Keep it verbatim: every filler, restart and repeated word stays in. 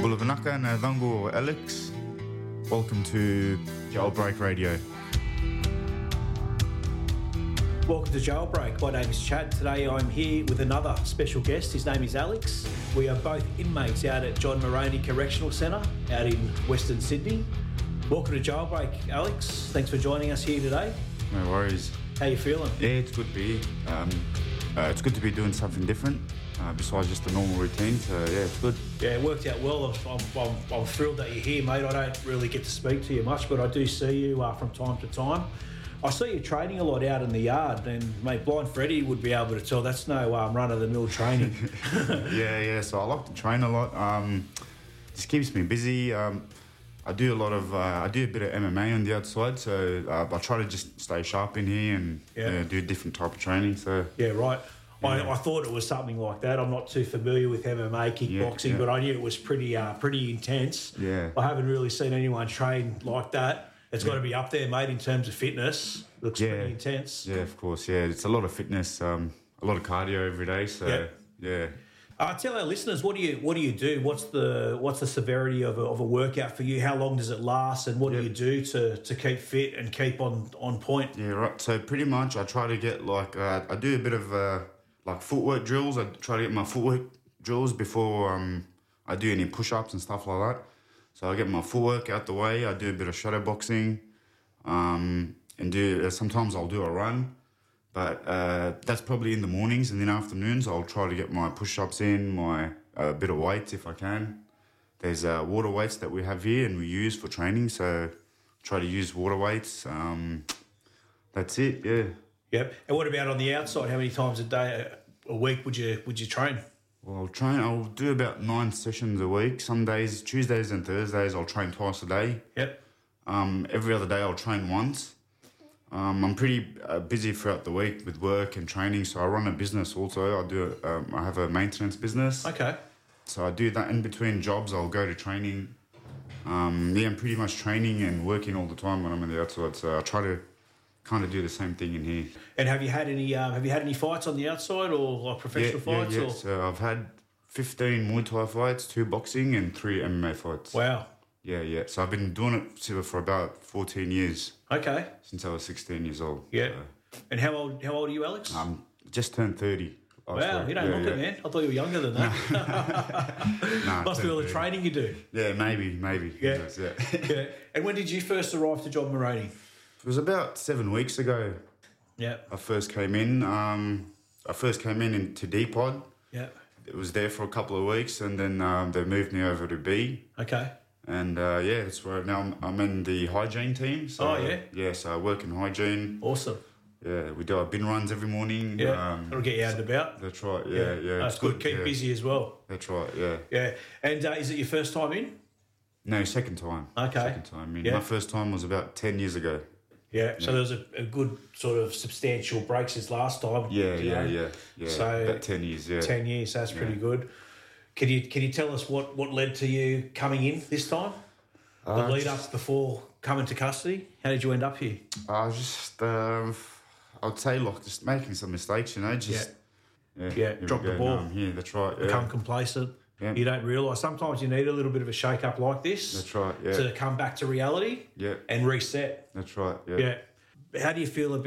Bulavanaka Nadango Alex. Welcome to Jailbreak Radio. Welcome to Jailbreak. My name is Chad. Today I'm here with another special guest. His name is Alex. We are both inmates out at John Moroney Correctional Centre out in Western Sydney. Welcome to Jailbreak, Alex. Thanks for joining us here today. No worries. How you feeling? Yeah, it's good to be. Um, uh, it's good to be doing something different uh, besides just the normal routine. So yeah, it's good. Yeah, it worked out well. I'm, I'm, I'm thrilled that you're here, mate. I don't really get to speak to you much, but I do see you uh, from time to time. I see you training a lot out in the yard, and mate, Blind Freddie would be able to tell that's no um, run-of-the-mill training. yeah, yeah. So I like to train a lot. Um, just keeps me busy. Um, I do a lot of, uh, I do a bit of M M A on the outside, so uh, I try to just stay sharp in here and yeah. uh, do different type of training. So yeah, right. Yeah. I, I thought it was something like that. I'm not too familiar with M M A, kickboxing, yeah, yeah. but I knew it was pretty, uh, pretty intense. Yeah. I haven't really seen anyone train like that. It's yeah. got to be up there, mate, in terms of fitness. Looks yeah. pretty intense. Yeah, of course. Yeah, it's a lot of fitness, um, a lot of cardio every day. So yep. yeah. Uh, tell our listeners, what do you what do you do? What's the what's the severity of a, of a workout for you? How long does it last? And what yep. do you do to, to keep fit and keep on, on point? Yeah, right. So pretty much, I try to get like uh, I do a bit of uh, like footwork drills. I try to get my footwork drills before um, I do any push-ups and stuff like that. So I get my footwork out the way. I do a bit of shadow boxing, um, and do uh, sometimes I'll do a run, but uh, that's probably in the mornings, and then afternoons I'll try to get my push-ups in, my uh, bit of weights if I can. There's uh, water weights that we have here and we use for training, so try to use water weights. Um, that's it, yeah. Yep. And what about on the outside? How many times a day, a week would you would you train? Well, I'll train. I'll do about nine sessions a week. Some days, Tuesdays and Thursdays, I'll train twice a day. Yep. Um, every other day, I'll train once. Um, I'm pretty uh, busy throughout the week with work and training, so I run a business also. I do. Um, I have a maintenance business. Okay. So I do that in between jobs. I'll go to training. Um, yeah, I'm pretty much training and working all the time when I'm on the outside. So I try to kind of do the same thing in here. And have you had any? Um, have you had any fights on the outside or like professional yeah, fights? Yeah, yeah. Or? So I've had fifteen Muay Thai fights, two boxing, and three M M A fights. Wow. Yeah, yeah. So I've been doing it for about fourteen years. Okay. Since I was sixteen years old. Yeah. So. And how old? How old are you, Alex? Um, just turned thirty. Wow, you don't yeah, look yeah. it, man. I thought you were younger than that. nah, Must be all the training you do. Yeah, maybe, maybe. Yeah. Knows, yeah. yeah. And when did you first arrive to John Moroney? It was about seven weeks ago. Yeah. I first came in. Um, I first came in into D Pod. Yeah. It was there for a couple of weeks, and then um, they moved me over to B. Okay. And uh, yeah, that's where now I'm, I'm in the hygiene team. So, oh yeah. Yeah, so I work in hygiene. Awesome. Yeah, we do our bin runs every morning. Yeah, um, it'll get you out and about. That's right. Yeah, yeah. yeah. That's good. Keep yeah. busy as well. That's right. Yeah. Yeah. And uh, is it your first time in? No, second time. Okay. Second time in. Yeah. My first time was about ten years ago. Yeah. So there was a, a good sort of substantial break since last time. Yeah, you yeah, know? yeah, yeah. So about ten years. Yeah. Ten years. That's yeah. pretty good. Can you can you tell us what, what led to you coming in this time? The uh, lead just, up before coming to custody. How did you end up here? I was just, um, I'd say, like, just making some mistakes. You know, just yeah, yeah, yeah drop the go. ball. No, I'm here. That's right. Yeah. Become complacent. Yeah. You don't realise sometimes you need a little bit of a shake up like this. That's right. Yeah. To come back to reality. Yeah. And reset. That's right. Yeah. Yeah. How do you feel about